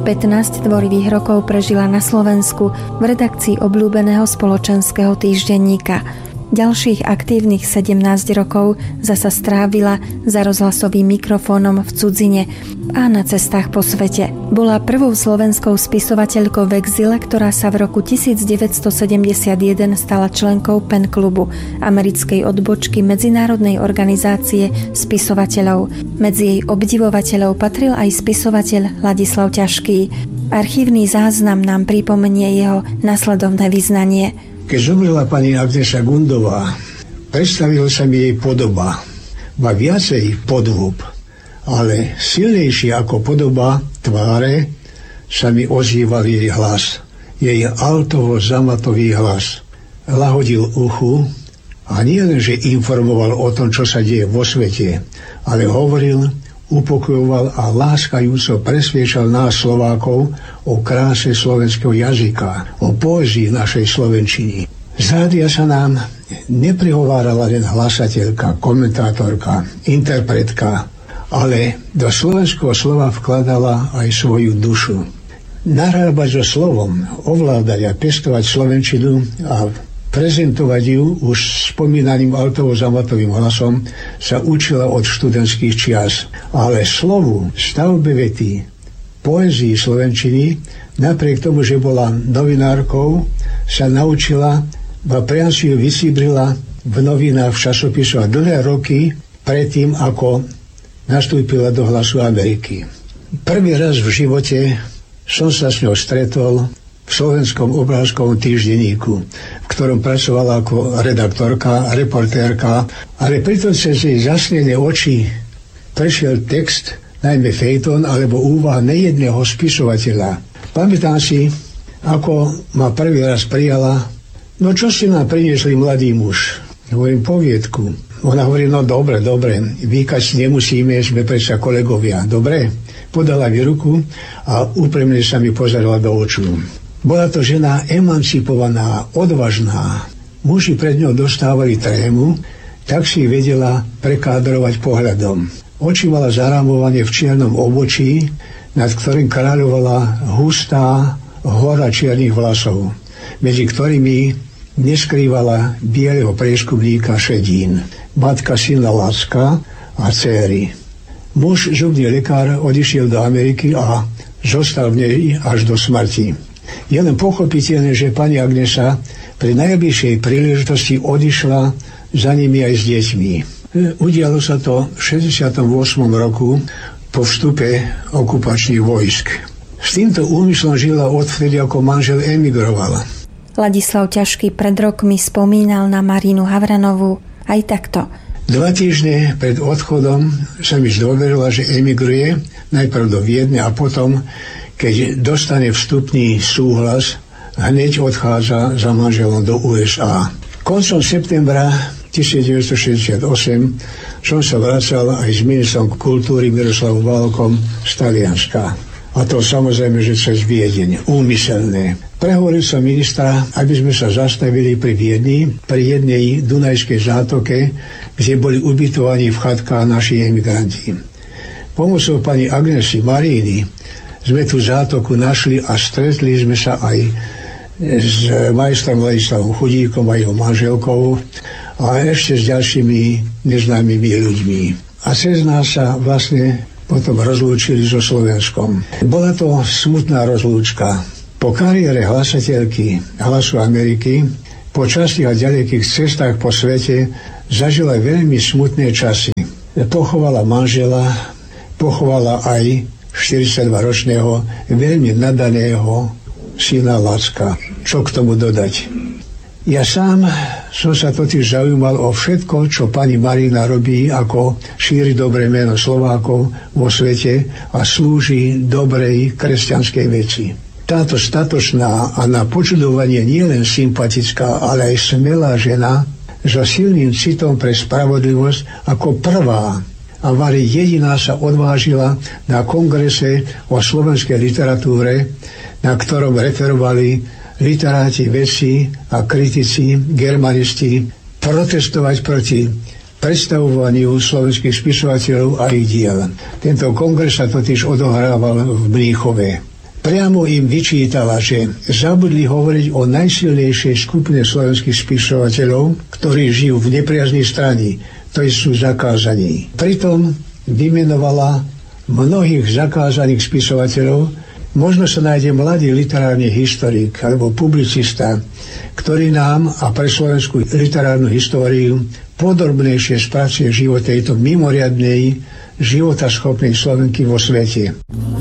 15 tvorivých rokov prežila na Slovensku v redakcii obľúbeného spoločenského týždenníka. Ďalších aktívnych 17 rokov zasa strávila za rozhlasovým mikrofónom v cudzine a na cestách po svete. Bola prvou slovenskou spisovateľkou v exile, ktorá sa v roku 1971 stala členkou PEN klubu, americkej odbočky Medzinárodnej organizácie spisovateľov. Medzi jej obdivovateľov patril aj spisovateľ Ladislav Ťažký. Archívny záznam nám pripomenie jeho nasledovné vyznanie. Keď zomrela pani Agnesa Gundová, predstavila sa mi jej podoba, ba viacej podôb, ale silnejšie ako podoba tváre sa mi ozýval jej hlas. Jej altovo zamatový hlas lahodil uchu a nie len, že informoval o tom, čo sa deje vo svete, ale hovoril, upokojoval a láskajúco presviečal nás Slovákov o kráse slovenského jazyka, o poézii našej slovenčiny. Z rádia sa nám neprihovárala len hlasateľka, komentátorka, interpretka, ale do slovenského slova vkladala aj svoju dušu. Narábať so slovom, ovládať a pestovať slovenčinu a prezentovať ju už spomínaným altovo-zamatovým hlasom sa učila od študentských čias. Ale slovu, stavbe vety, poézii slovenčiny, napriek tomu, že bola novinárkou, sa naučila, a priam si ju vysíbrila v novinách, v časopisu a dlhé roky predtým, ako nastúpila do Hlasu Ameriky. Prvý raz v živote som sa s ňou stretol v slovenskom obrázkovom týždenníku, v ktorom pracovala ako redaktorka, reportérka, ale pritom cez jej zasnené oči prešiel text, najmä fejton alebo úvaha nejedného spisovateľa. Pamätám si, ako ma prvý raz prijala, no čo si nám priniesli, mladý muž? Hovorím, poviedku. Ona hovorí, no dobre, vykať si nemusíme, sme predsa kolegovia, dobre? Podala mi ruku a úprimne sa mi pozerala do očí. Bola to žena emancipovaná, odvážna. Muži pred ňou dostávali trému, tak si vedela prekádrovať pohľadom. Oči mala zarámovanie v čiernom obočí, nad ktorým kráľovala hustá hora čiernych vlasov, medzi ktorými neskrývala bieleho prieškubníka šedín. Matka syna Lacka a dcéry. Muž, zubný lekár, odišiel do Ameriky a zostal v nej až do smrti. Je len pochopiteľné, že pani Agnesa pri najbližšej príležitosti odišla za nimi aj s deťmi. Udialo sa to v 68. roku po vstupe okupačných vojsk. S týmto úmyslom žila odvtedy, ako manžel emigroval. Ladislav Ťažký pred rokmi spomínal na Marinu Havranovú aj takto. 2 týždne pred odchodom sa mi zdôverila, že emigruje najprv do Viedne a potom, keď dostane vstupný súhlas, hneď odchádza za manželom do USA. Koncom septembra 1968 som sa vracal aj s ministrom kultúry Miroslavom Válkom z Talianska. A to samozrejme, že cez Viedeň, úmyselné. Prehovoril som ministra, aby sme sa zastavili pri Viedni, pri jednej Dunajskej zátoke, kde boli ubytovaní v chatkách naši emigranti. Pomocou pani Agnesy Maríny sme tú zátoku našli a stretli sme sa aj s majstrom Ladislavom Chudíkom a jeho manželkou a ešte s ďalšími neznámymi ľuďmi. A cez nás sa vlastne potom rozlúčili so Slovenskom. Bola to smutná rozlúčka. Po kariére hlasateľky Hlasu Ameriky, po častých a ďalekých cestách po svete zažila veľmi smutné časy. Pochovala manžela, pochovala aj 42-ročného, veľmi nadaného syna Lacka. Čo k tomu dodať? Ja sám som sa totiž zaujímal o všetko, čo pani Marina robí, ako šíri dobré meno Slovákov vo svete a slúži dobrej kresťanskej veci. Táto statočná a na počudovanie nielen sympatická, ale aj smelá žena so silným citom pre spravodlivosť ako prvá a vari jediná sa odvážila na kongrese o slovenskej literatúre, na ktorom referovali literáti, vedci a kritici, germanisti, protestovať proti predstavovaniu slovenských spisovateľov a ich diel. Tento kongres sa totiž odohrával v Mníchove. priamo im vyčítala, že zabudli hovoriť o najsilnejšej skupine slovenských spisovateľov, ktorí žijú v nepriaznej strane, to sú zakázaní. Pritom vymenovala mnohých zakázaných spisovateľov. Možno sa nájde mladý literárny historik alebo publicista, ktorý nám a pre slovenskú literárnu históriu podrobnejšie spracuje život tejto mimoriadnej, životaschopnej Slovenky vo svete.